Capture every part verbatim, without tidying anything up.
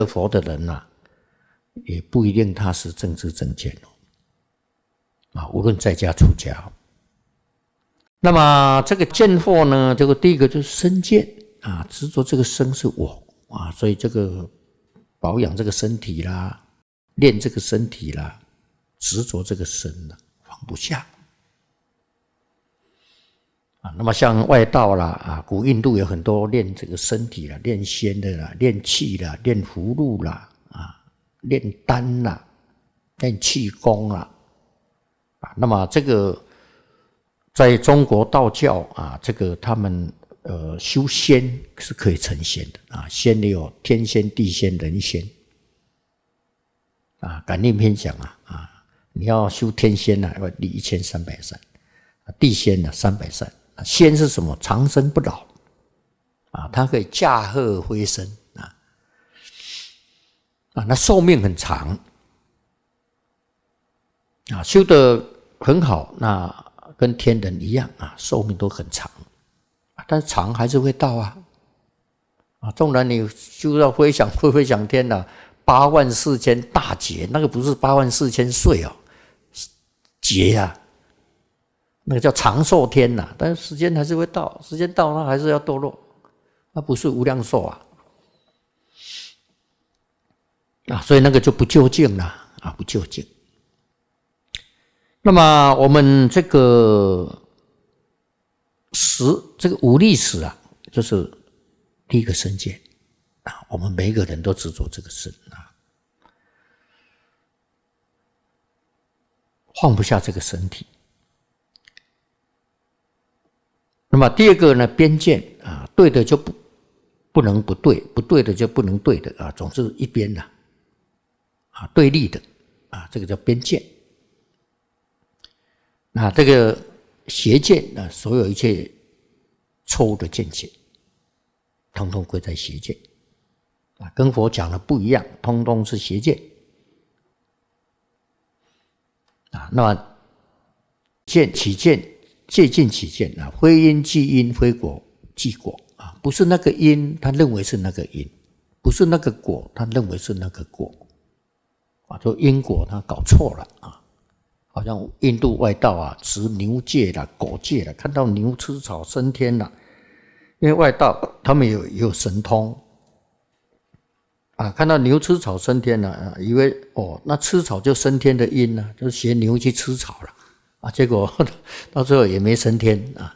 佛的人呐、啊，也不一定他是政治正见哦。啊，无论在家出家。那么这个见惑呢，这个第一个就是身见啊，执着这个身是我啊，所以这个保养这个身体啦，练这个身体啦，执着这个身啦，放不下。啊，那么像外道啦，啊，古印度有很多练这个身体啦，练仙的啦，练气啦，练葫芦啦，啊，练丹啦，练气功啦，啊，那么这个。在中国道教啊，这个他们呃修仙是可以成仙的啊，仙也有天仙、地仙、人仙啊。感应篇讲啊啊，你要修天仙呢，要立一千三百善；地仙呢三百善。仙是什么？长生不老啊，它可以驾鹤飞升啊啊，那寿命很长啊，修得很好那。跟天人一样啊，寿命都很长，但是长还是会到啊啊！纵然你修到飞翔会飞翔天了，八万四千大劫，那个不是八万四千岁哦，劫啊，那个叫长寿天呐、啊。但是时间还是会到，时间到它还是要堕落，那不是无量寿啊啊！所以那个就不究竟了啊，不究竟。那么我们这个识，这个五力识啊，就是第一个身见啊，我们每一个人都执着这个身啊，放不下这个身体。那么第二个呢，边见啊，对的就不不能不对，不对的就不能对的啊，总是一边的啊，对立的啊，这个叫边见。那这个邪见啊，所有一切错误的见解，通通归在邪见啊，跟佛讲的不一样，通通是邪见啊。那么见起见，借尽起见啊，非因即因，非果即果啊，不是那个因，他认为是那个因；不是那个果，他认为是那个果啊，就因果他搞错了啊。好像印度外道啊，持牛戒啦、狗戒啦，看到牛吃草升天啦。因为外道他们有有神通啊，看到牛吃草升天了啊，以为哦，那吃草就升天的因呢、啊，就学牛去吃草了啊，结果到最后也没升天啊。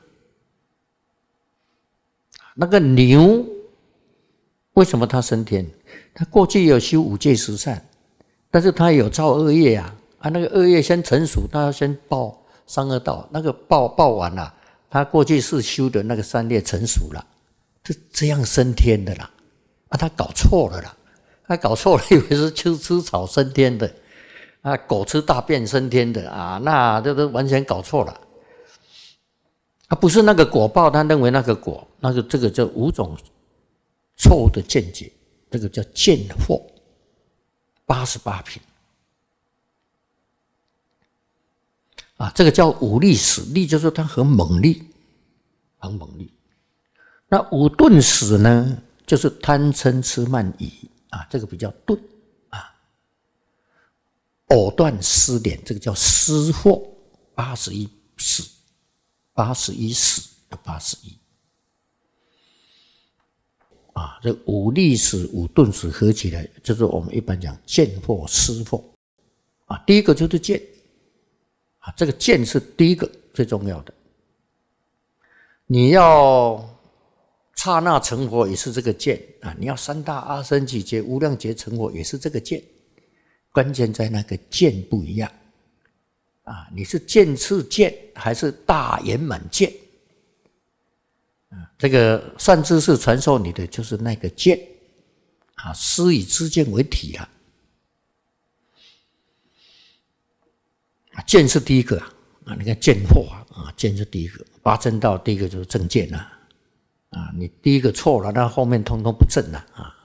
那个牛为什么它升天？它过去有修五戒十善，但是它有造恶业啊。啊，那个恶业先成熟，他要先报三恶道，那个报报完了，他过去是修的那个三业成熟了，就这样升天的啦。啊，他搞错了啦，他搞错了，以为是吃吃草升天的，啊，狗吃大便升天的啊，那这都完全搞错了。啊，不是那个果报，他认为那个果，那个这个叫五种错误的见解，这个叫见惑，八十八品。啊，这个叫五力使，力就是它很猛力，很猛力。那五钝使呢，就是贪嗔痴慢疑啊，这个比较钝啊。藕断丝连，这个叫失惑，八十一使，八十一使有八十一啊。这五力使、五钝使合起来，就是我们一般讲见惑、失惑啊。第一个就是见。啊，这个见是第一个最重要的。你要刹那成佛也是这个见啊，你要三大阿僧祇劫、无量劫成佛也是这个见，关键在那个见不一样啊，你是见次见还是大圆满见啊？这个善知识传授你的就是那个见啊，师以知见为体了。见是第一个啊，你看见惑啊，见是第一个，八正道第一个就是正见啊，啊，你第一个错了，那后面通通不正了啊。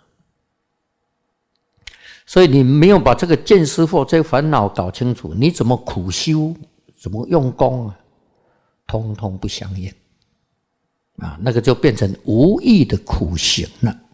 所以你没有把这个见思惑这个烦恼搞清楚，你怎么苦修，怎么用功啊，通通不相应啊，那个就变成无益的苦行了。